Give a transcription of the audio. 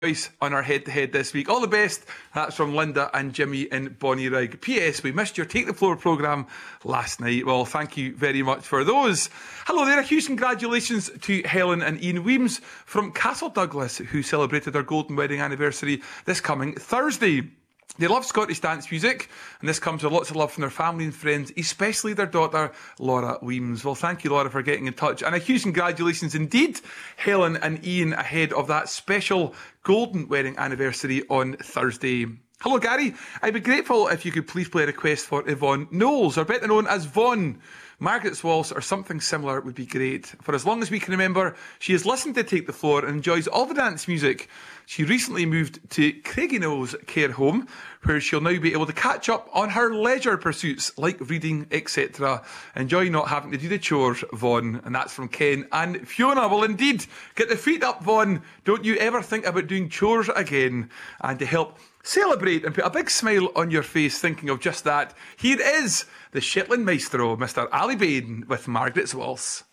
On our head-to-head this week. All the best. That's from Linda and Jimmy in Bonnyrigg. P.S. We missed your Take the Floor programme last night. Well, thank you very much for those. Hello there. A huge congratulations to Helen and Ian Weems from Castle Douglas, who celebrated their golden wedding anniversary this coming Thursday. They love Scottish dance music, and this comes with lots of love from their family and friends, especially their daughter, Laura Weems. Well, thank you, Laura, for getting in touch. And a huge congratulations indeed, Helen and Ian, ahead of that special golden wedding anniversary on Thursday. Hello, Gary. I'd be grateful if you could please play a request for Yvonne Knowles, or better known as Vaughan. Margaret's Waltz or something similar would be great. For as long as we can remember, she has listened to Take the Floor and enjoys all the dance music. She recently moved to Craigienos Care Home, where she'll now be able to catch up on her leisure pursuits like reading, etc. Enjoy not having to do the chores, Vaughan. And that's from Ken and Fiona. Well, indeed, get the feet up, Vaughan. Don't you ever think about doing chores again. And to help celebrate and put a big smile on your face thinking of just that, here is the Shetland maestro, Mr. Ali Bain, with Margaret's Waltz.